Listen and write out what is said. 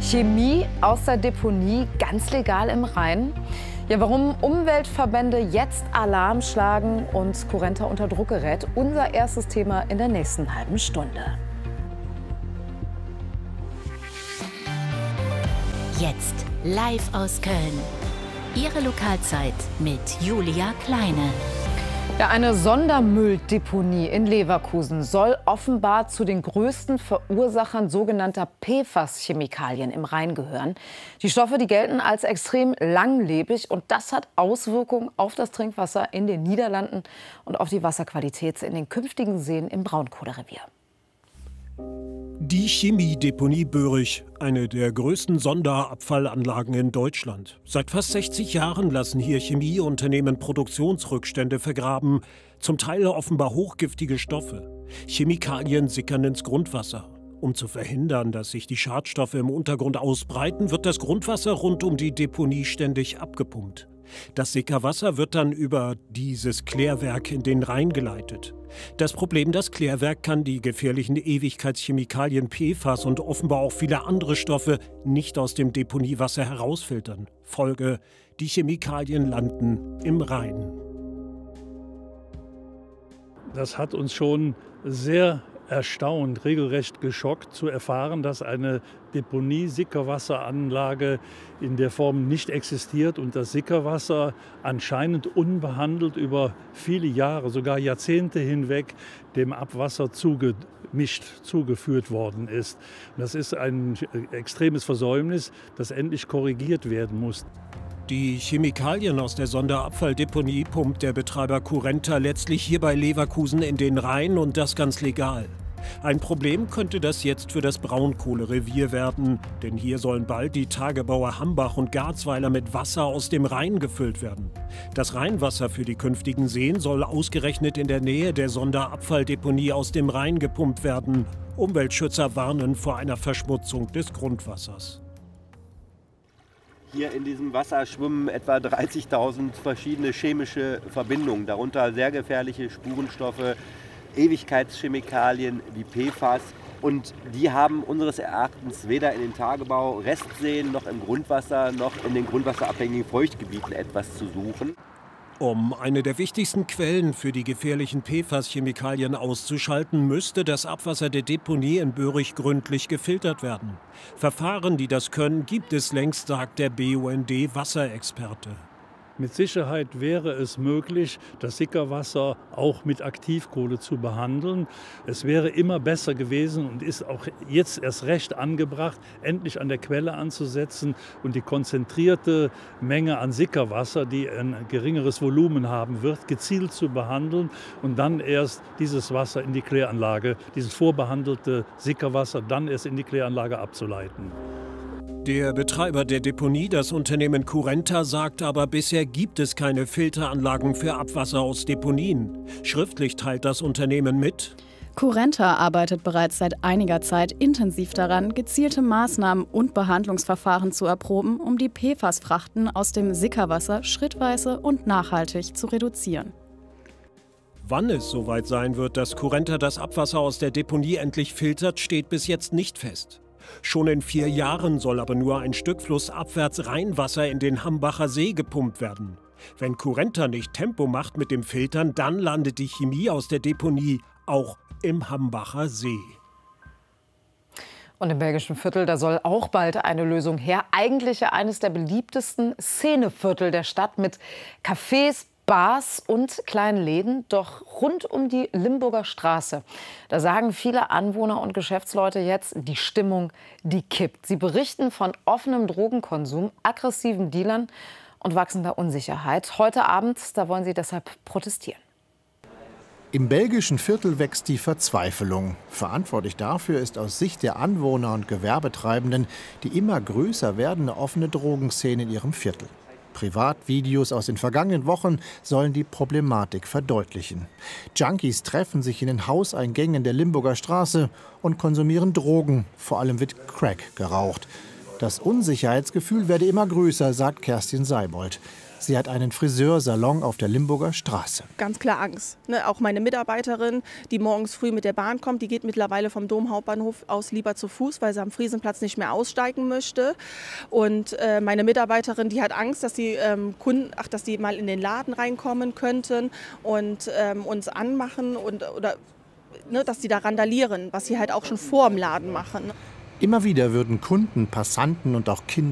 Chemie aus der Deponie ganz legal im Rhein? Ja, warum Umweltverbände jetzt Alarm schlagen und Currenta unter Druck gerät, unser erstes Thema in der nächsten halben Stunde. Jetzt live aus Köln. Ihre Lokalzeit mit Julia Kleine. Ja, eine Sondermülldeponie in Leverkusen soll offenbar zu den größten Verursachern sogenannter PFAS-Chemikalien im Rhein gehören. Die Stoffe, die gelten als extrem langlebig und das hat Auswirkungen auf das Trinkwasser in den Niederlanden und auf die Wasserqualität in den künftigen Seen im Braunkohlerevier. Die Chemiedeponie Böhrig, eine der größten Sonderabfallanlagen in Deutschland. Seit fast 60 Jahren lassen hier Chemieunternehmen Produktionsrückstände vergraben, zum Teil offenbar hochgiftige Stoffe. Chemikalien sickern ins Grundwasser. Um zu verhindern, dass sich die Schadstoffe im Untergrund ausbreiten, wird das Grundwasser rund um die Deponie ständig abgepumpt. Das Sickerwasser wird dann über dieses Klärwerk in den Rhein geleitet. Das Problem, das Klärwerk kann die gefährlichen Ewigkeitschemikalien PFAS und offenbar auch viele andere Stoffe nicht aus dem Deponiewasser herausfiltern. Folge: die Chemikalien landen im Rhein. Das hat uns schon sehr erstaunt, regelrecht geschockt zu erfahren, dass eine Deponie-Sickerwasseranlage in der Form nicht existiert und das Sickerwasser anscheinend unbehandelt über viele Jahre, sogar Jahrzehnte hinweg dem Abwasser zugeführt worden ist. Das ist ein extremes Versäumnis, das endlich korrigiert werden muss. Die Chemikalien aus der Sonderabfalldeponie pumpt der Betreiber Currenta letztlich hier bei Leverkusen in den Rhein und das ganz legal. Ein Problem könnte das jetzt für das Braunkohlerevier werden, denn hier sollen bald die Tagebaue Hambach und Garzweiler mit Wasser aus dem Rhein gefüllt werden. Das Rheinwasser für die künftigen Seen soll ausgerechnet in der Nähe der Sonderabfalldeponie aus dem Rhein gepumpt werden. Umweltschützer warnen vor einer Verschmutzung des Grundwassers. Hier in diesem Wasser schwimmen etwa 30.000 verschiedene chemische Verbindungen, darunter sehr gefährliche Spurenstoffe, Ewigkeitschemikalien wie PFAS. Und die haben unseres Erachtens weder in den Tagebau, Restseen noch im Grundwasser noch in den grundwasserabhängigen Feuchtgebieten etwas zu suchen. Um eine der wichtigsten Quellen für die gefährlichen PFAS-Chemikalien auszuschalten, müsste das Abwasser der Deponie in Böhrig gründlich gefiltert werden. Verfahren, die das können, gibt es längst, sagt der BUND-Wasserexperte. Mit Sicherheit wäre es möglich, das Sickerwasser auch mit Aktivkohle zu behandeln. Es wäre immer besser gewesen und ist auch jetzt erst recht angebracht, endlich an der Quelle anzusetzen und die konzentrierte Menge an Sickerwasser, die ein geringeres Volumen haben wird, gezielt zu behandeln und dann erst dieses Wasser in die Kläranlage, dieses vorbehandelte Sickerwasser, dann erst in die Kläranlage abzuleiten. Der Betreiber der Deponie, das Unternehmen Currenta, sagt aber, bisher gibt es keine Filteranlagen für Abwasser aus Deponien. Schriftlich teilt das Unternehmen mit: Currenta arbeitet bereits seit einiger Zeit intensiv daran, gezielte Maßnahmen und Behandlungsverfahren zu erproben, um die PFAS-Frachten aus dem Sickerwasser schrittweise und nachhaltig zu reduzieren. Wann es soweit sein wird, dass Currenta das Abwasser aus der Deponie endlich filtert, steht bis jetzt nicht fest. Schon in 4 Jahren soll aber nur ein Stück flussabwärts Rheinwasser in den Hambacher See gepumpt werden. Wenn Currenta nicht Tempo macht mit dem Filtern, dann landet die Chemie aus der Deponie auch im Hambacher See. Und im belgischen Viertel, da soll auch bald eine Lösung her. Eigentlich ja eines der beliebtesten Szeneviertel der Stadt mit Cafés, Bars und kleinen Läden, doch rund um die Limburger Straße. Da sagen viele Anwohner und Geschäftsleute jetzt, die Stimmung, die kippt. Sie berichten von offenem Drogenkonsum, aggressiven Dealern und wachsender Unsicherheit. Heute Abend, da wollen sie deshalb protestieren. Im belgischen Viertel wächst die Verzweiflung. Verantwortlich dafür ist aus Sicht der Anwohner und Gewerbetreibenden die immer größer werdende offene Drogenszene in ihrem Viertel. Privatvideos aus den vergangenen Wochen sollen die Problematik verdeutlichen. Junkies treffen sich in den Hauseingängen der Limburger Straße und konsumieren Drogen. Vor allem wird Crack geraucht. Das Unsicherheitsgefühl werde immer größer, sagt Kerstin Seibold. Sie hat einen Friseursalon auf der Limburger Straße. Ganz klar Angst. Ne? Auch meine Mitarbeiterin, die morgens früh mit der Bahn kommt, die geht mittlerweile vom Domhauptbahnhof aus lieber zu Fuß, weil sie am Friesenplatz nicht mehr aussteigen möchte. Und meine Mitarbeiterin, die hat Angst, dass die Kunden, dass die mal in den Laden reinkommen könnten und uns anmachen oder ne, dass die da randalieren, was sie halt auch schon vor dem Laden machen. Immer wieder würden Kunden, Passanten und auch Kinder